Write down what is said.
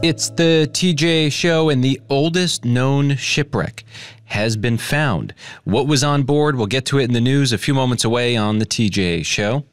It's the TJ Show, and the oldest known shipwreck has been found. What was on board? We'll get to it in the news a few moments away on the TJ Show.